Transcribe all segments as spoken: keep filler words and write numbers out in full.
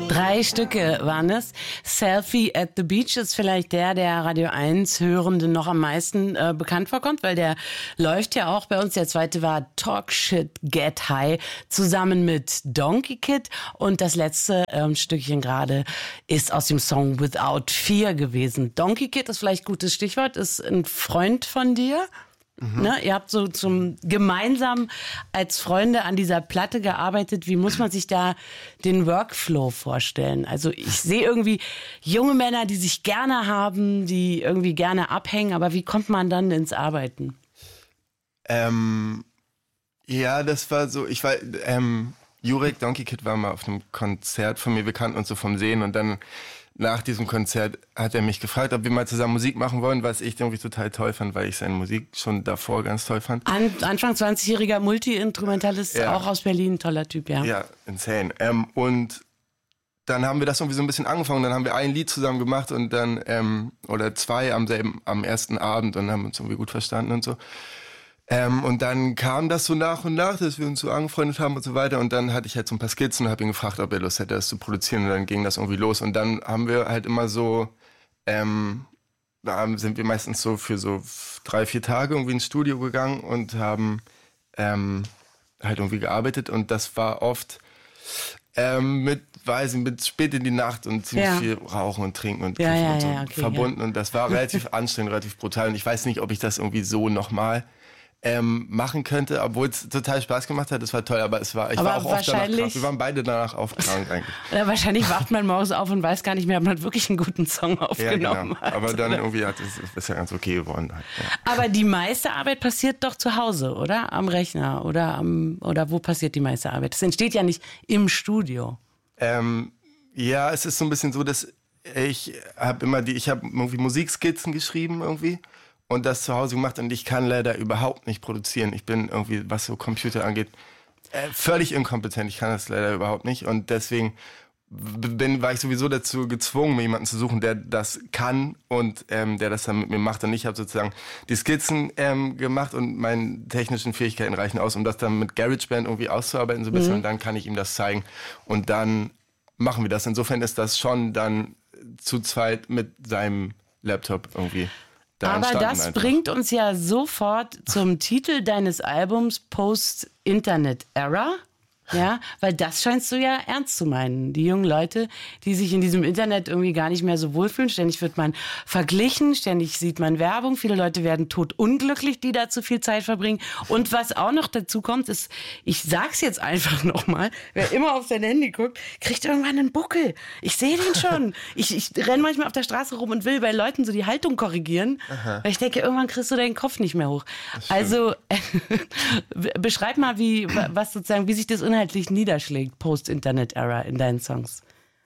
Drei Stücke waren es. Selfie at the Beach ist vielleicht der, der Radio eins Hörenden noch am meisten äh, bekannt vorkommt, weil der läuft ja auch bei uns. Der zweite war Talk Shit Get High zusammen mit Donkey Kid. Und das letzte ähm, Stückchen gerade ist aus dem Song Without Fear gewesen. Donkey Kid ist vielleicht ein gutes Stichwort, ist ein Freund von dir. Mhm. Ne, ihr habt so zum gemeinsam als Freunde an dieser Platte gearbeitet. Wie muss man sich da den Workflow vorstellen? Also ich sehe irgendwie junge Männer, die sich gerne haben, die irgendwie gerne abhängen, aber wie kommt man dann ins Arbeiten? Ähm, ja, das war so, ich war, ähm, Jurek, Donkey Kid war mal auf einem Konzert von mir, wir kannten uns so vom Sehen, und dann nach diesem Konzert hat er mich gefragt, ob wir mal zusammen Musik machen wollen, was ich irgendwie total toll fand, weil ich seine Musik schon davor ganz toll fand. An, Anfang zwanzigjähriger Multi-Instrumentalist, ja. Auch aus Berlin, toller Typ, ja. Ja, insane. Ähm, und dann haben wir das irgendwie so ein bisschen angefangen, dann haben wir ein Lied zusammen gemacht und dann, ähm, oder zwei am selben, am ersten Abend, und haben uns irgendwie gut verstanden und so. Ähm, und dann kam das so nach und nach, dass wir uns so angefreundet haben und so weiter. Und dann hatte ich halt so ein paar Skizzen und habe ihn gefragt, ob er Lust hätte, das zu produzieren. Und dann ging das irgendwie los. Und dann haben wir halt immer so, ähm, da sind wir meistens so für so drei, vier Tage irgendwie ins Studio gegangen und haben ähm, halt irgendwie gearbeitet. Und das war oft ähm, mit, weiß ich, mit spät in die Nacht und ziemlich ja. viel Rauchen und Trinken und, ja, ja, und so ja, okay, verbunden. Ja. Und das war relativ anstrengend, relativ brutal. Und ich weiß nicht, ob ich das irgendwie so nochmal Ähm, machen könnte, obwohl es total Spaß gemacht hat. Das war toll, aber es war, ich aber war auch oft danach krank. Wir waren beide danach auch krank eigentlich. Oder wahrscheinlich wacht man morgens auf und weiß gar nicht mehr, ob man wirklich einen guten Song aufgenommen ja, genau. hat. Aber dann irgendwie hat es, ist ja ganz okay geworden. Halt, ja. Aber die meiste Arbeit passiert doch zu Hause, oder? Am Rechner oder am, oder wo passiert die meiste Arbeit? Das entsteht ja nicht im Studio. Ähm, ja, es ist so ein bisschen so, dass ich habe immer die, ich habe irgendwie Musikskizzen geschrieben irgendwie. Und das zu Hause gemacht, und ich kann leider überhaupt nicht produzieren. Ich bin irgendwie, was so Computer angeht, äh, völlig inkompetent. Ich kann das leider überhaupt nicht, und deswegen bin, war ich sowieso dazu gezwungen, mir jemanden zu suchen, der das kann und ähm, der das dann mit mir macht. Und ich habe sozusagen die Skizzen ähm, gemacht, und meine technischen Fähigkeiten reichen aus, um das dann mit GarageBand irgendwie auszuarbeiten so ein bisschen, mhm. Und dann kann ich ihm das zeigen und dann machen wir das. Insofern ist das schon dann zu zweit mit seinem Laptop irgendwie. Aber das einfach. Bringt uns ja sofort zum Titel deines Albums Post-Internet-Era. Ja, weil das scheinst du ja ernst zu meinen. Die jungen Leute, die sich in diesem Internet irgendwie gar nicht mehr so wohlfühlen. Ständig wird man verglichen, ständig sieht man Werbung. Viele Leute werden totunglücklich, die da zu viel Zeit verbringen. Und was auch noch dazu kommt, ist, ich sag's jetzt einfach nochmal, wer immer auf sein Handy guckt, kriegt irgendwann einen Buckel. Ich sehe den schon. Ich, ich renne manchmal auf der Straße rum und will bei Leuten so die Haltung korrigieren. Aha. Weil ich denke, irgendwann kriegst du deinen Kopf nicht mehr hoch. Also beschreib mal, wie, was sozusagen, wie sich das inhaltlich niederschlägt, Post-Internet-Era in deinen Songs.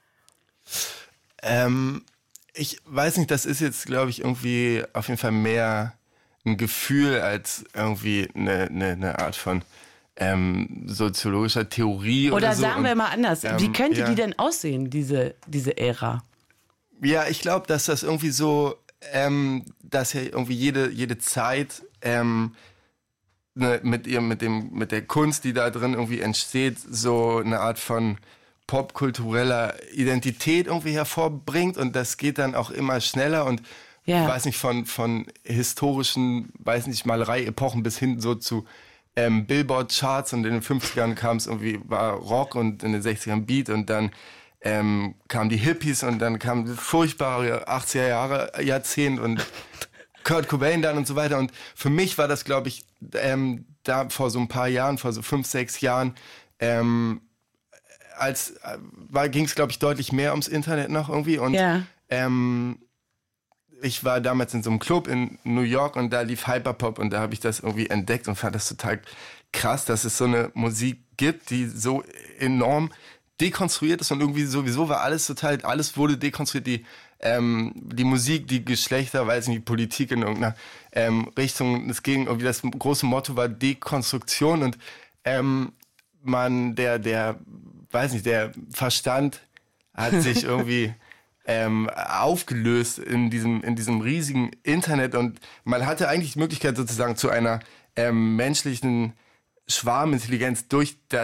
Ähm, ich weiß nicht, das ist jetzt, glaube ich, irgendwie auf jeden Fall mehr ein Gefühl als irgendwie eine, eine, eine Art von ähm, soziologischer Theorie oder, oder so. Oder sagen und, wir mal anders, ähm, wie könnte ja. die denn aussehen, diese, diese Ära? Ja, ich glaube, dass das irgendwie so, ähm, dass ja irgendwie jede, jede Zeit ähm, Ne, mit ihrem, mit dem, mit der Kunst, die da drin irgendwie entsteht, so eine Art von popkultureller Identität irgendwie hervorbringt, und das geht dann auch immer schneller und ja. weiß nicht, von, von historischen, weiß nicht, Malerei-Epochen bis hin so zu ähm, Billboard-Charts, und in den fünfzigern kam es irgendwie, war Rock, und in den sechzigern Beat, und dann ähm, kamen die Hippies, und dann kam das furchtbare achtziger Jahre Jahrzehnt und Kurt Cobain dann und so weiter. Und für mich war das, glaube ich, ähm, da vor so ein paar Jahren, vor so fünf, sechs Jahren, ähm, als äh, ging es, glaube ich, deutlich mehr ums Internet noch irgendwie. Und ja. ähm, ich war damals in so einem Club in New York, und da lief Hyperpop, und da habe ich das irgendwie entdeckt und fand das total krass, dass es so eine Musik gibt, die so enorm dekonstruiert ist, und irgendwie sowieso war alles total, alles wurde dekonstruiert, die Ähm, die Musik, die Geschlechter, weiß nicht, die Politik in irgendeiner ähm, Richtung. Es ging irgendwie, das große Motto war Dekonstruktion, und ähm, man, der, der, weiß nicht, der Verstand hat sich irgendwie ähm, aufgelöst in diesem, in diesem riesigen Internet, und man hatte eigentlich die Möglichkeit sozusagen zu einer ähm, menschlichen Schwarmintelligenz durch das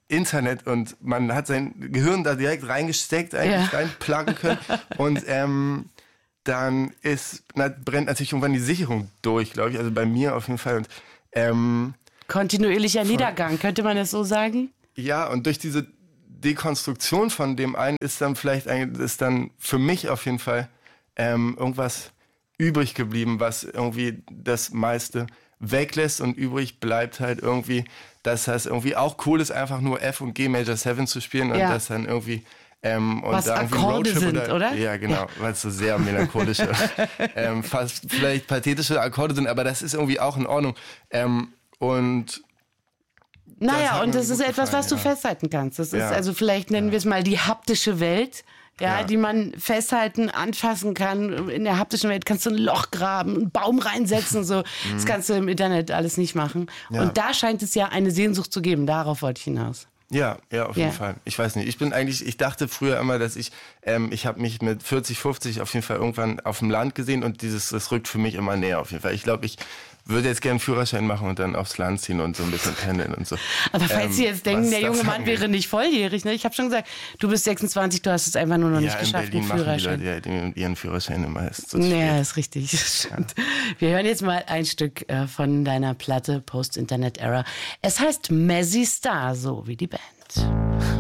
Internet und man hat sein Gehirn da direkt reingesteckt, eigentlich ja. reinpluggen können und ähm, dann ist, na, brennt natürlich irgendwann die Sicherung durch, glaube ich, also bei mir auf jeden Fall. Und, ähm, kontinuierlicher von, Niedergang, könnte man das so sagen? Ja, und durch diese Dekonstruktion von dem einen ist dann vielleicht ist dann für mich auf jeden Fall ähm, irgendwas übrig geblieben, was irgendwie das meiste weglässt und übrig bleibt halt irgendwie, dass das irgendwie auch cool ist, einfach nur F und G Major sieben zu spielen und ja. das dann irgendwie ähm, und was da irgendwie Akkorde Roadtrip sind, oder, oder? Ja, genau, ja. weil es so sehr melancholische, ähm, fast vielleicht pathetische Akkorde sind, aber das ist irgendwie auch in Ordnung. Ähm, und Naja, und das ist etwas, was du ja. festhalten kannst. Das ist ja. also vielleicht nennen ja. wir es mal die haptische Welt. Ja, ja, die man festhalten, anfassen kann. In der haptischen Welt kannst du ein Loch graben, einen Baum reinsetzen, so. Das kannst du im Internet alles nicht machen. Ja. Und da scheint es ja eine Sehnsucht zu geben. Darauf wollte ich hinaus. Ja, ja, auf jeden ja. Fall. Ich weiß nicht. Ich bin eigentlich, ich dachte früher immer, dass ich, ähm, ich habe mich mit vierzig, fünfzig auf jeden Fall irgendwann auf dem Land gesehen und dieses, das rückt für mich immer näher auf jeden Fall. Ich glaube, ich würde jetzt gerne einen Führerschein machen und dann aufs Land ziehen und so ein bisschen pendeln und so. Aber falls ähm, Sie jetzt denken, der junge Mann wäre nicht volljährig, ne? Ich habe schon gesagt, du bist sechsundzwanzig, du hast es einfach nur noch ja, nicht geschafft, einen Führerschein. Führerschein. Ja, in Berlin machen die Leute ja ihren Führerschein immer. Ist so ja, ist richtig. Ja. Wir hören jetzt mal ein Stück äh, von deiner Platte Post-Internet Era. Es heißt Mazzy Star, so wie die Band.